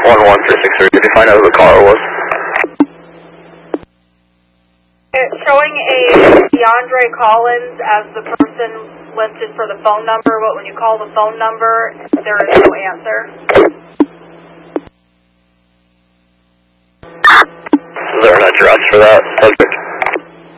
11363. Did you find out who the caller was? It's showing a DeAndre Collins as the person listed for the phone number, but when you call the phone number, there is no answer. Is there an address for that subject?